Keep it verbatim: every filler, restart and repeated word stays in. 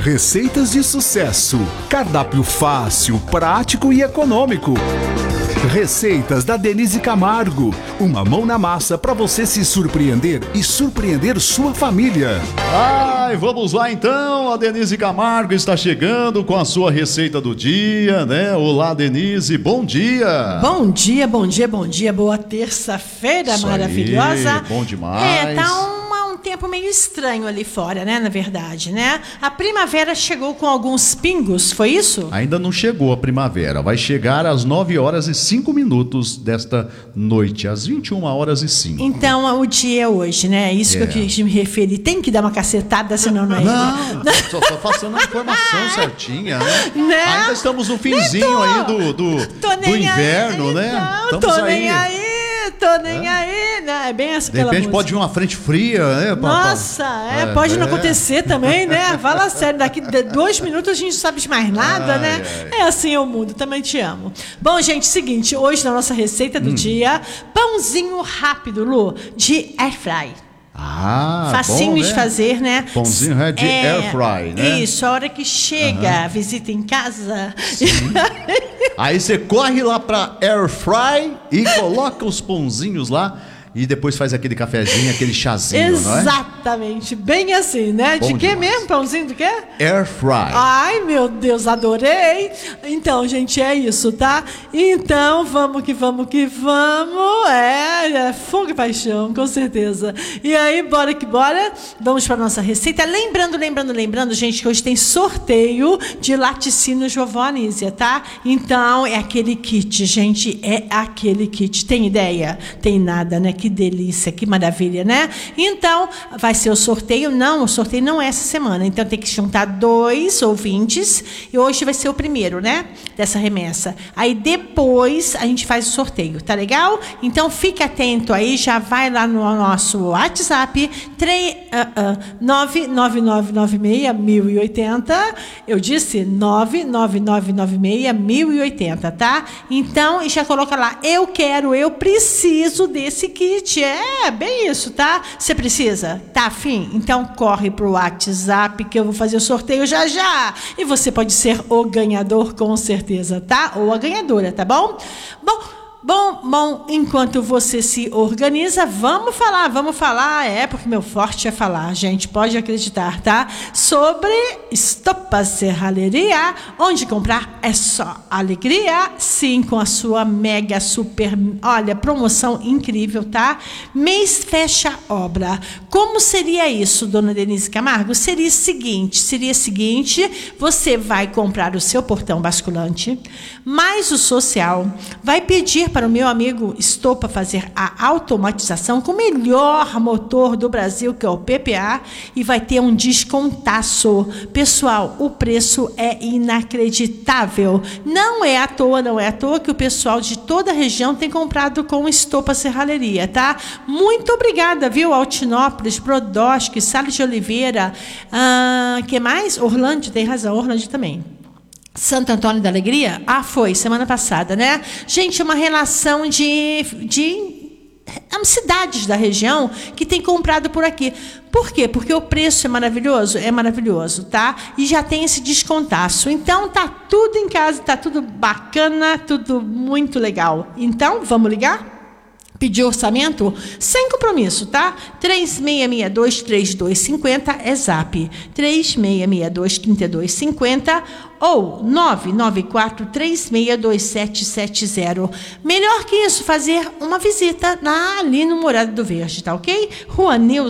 Receitas de sucesso, cardápio fácil, prático e econômico. Receitas da Denise Camargo, uma mão na massa para você se surpreender e surpreender sua família. Ai, vamos lá então, a Denise Camargo está chegando com a sua receita do dia, né? Olá, Denise, bom dia. Bom dia, bom dia, bom dia, boa terça-feira maravilhosa. Aí, bom demais. É, tá um, um tempo meio estranho ali fora, né, na verdade, né? A primavera chegou com alguns pingos, foi isso? Ainda não chegou a primavera, vai chegar às nove horas e cinco minutos desta noite, às vinte e uma horas e cinco. Então, o dia é hoje, né? Isso É. que eu quis me referir. Tem que dar uma cacetada, senão não é. Não, só tô passando a informação certinha, né? Né? Ainda estamos no finzinho aí do, do, Tô do nem inverno, aí, né? Não, Estamos tô nem aí, tô nem aí, né? É bem essa De aquela repente música. pode vir uma frente fria, né? pra- Nossa, é, É, pode não é. acontecer também, né? Fala sério, daqui de dois minutos a gente não sabe de mais nada, Ai, né? ai. É assim é o mundo, também te amo. Bom, gente, seguinte, hoje na nossa receita Hum. do dia, pãozinho rápido, Lu, de air fry. Ah, Facinho bom, de né? fazer, né? Pãozinho é de air fry, né? Isso, a hora que chega, visita em casa. Aí você corre lá pra air fry e coloca os pãozinhos lá e depois faz aquele cafezinho, aquele chazinho, não é? Exatamente, bem assim, né? Bom de quê demais. mesmo? Pãozinho do quê? Air fry. Ai, meu Deus, adorei. Então, gente, é isso, tá? Então, vamos que vamos que vamos. É, é fogo e paixão, com certeza. E aí, bora que bora. Vamos para nossa receita. Lembrando, lembrando, lembrando, gente, que hoje tem sorteio de laticínios vovó Anísia, tá? Então, é aquele kit, gente, é aquele kit. Tem ideia? Tem nada, né? Que delícia, que maravilha, né? Então, vai ser o sorteio. Não, o sorteio não é essa semana. Então, tem que juntar dois ouvintes. E hoje vai ser o primeiro, né? Dessa remessa. Aí, depois, a gente faz o sorteio. Tá legal? Então, fique atento aí. Já vai lá no nosso WhatsApp. nove nove nove nove seis, mil e oitenta. Eu disse nove nove nove nove seis, mil e oitenta, tá? Então, e já coloca lá. Eu quero, eu preciso desse kit. É, bem isso, tá? Você precisa? Tá afim? Então corre pro WhatsApp que eu vou fazer o sorteio já já. E você pode ser o ganhador com certeza, tá? Ou a ganhadora, tá bom? Bom... Bom, bom, enquanto você se organiza, vamos falar, vamos falar, é, porque meu forte é falar, gente, pode acreditar, tá? Sobre Estopa Serralheria, onde comprar é só alegria, sim, com a sua mega super, olha, promoção incrível, tá? Mês fecha obra. Como seria isso, dona Denise Camargo? Seria o seguinte, seria o seguinte, você vai comprar o seu portão basculante, mais o social, vai pedir para o meu amigo Estopa fazer a automatização com o melhor motor do Brasil, que é o P P A, e vai ter um descontaço. Pessoal, o preço é inacreditável. Não é à toa, não é à toa que o pessoal de toda a região tem comprado com Estopa Serralheria, tá? Muito obrigada, viu? Altinópolis, Brodowski, Salles de Oliveira, ah, que mais? Orlândia, tem razão, Orlândia também. Santo Antônio da Alegria? Ah, foi, semana passada, né? Gente, uma relação de, de cidades da região que tem comprado por aqui. Por quê? Porque o preço é maravilhoso? É maravilhoso, tá? E já tem esse descontaço. Então, tá tudo em casa, tá tudo bacana, tudo muito legal. Então, vamos ligar? Pedir orçamento sem compromisso, tá? três seis seis dois, três dois cinco zero é zap. três seis seis dois, três dois cinco zero ou nove nove quatro três seis dois sete sete zero. Melhor que isso, fazer uma visita lá, ali no Morada do Verde, tá ok? Rua Neuza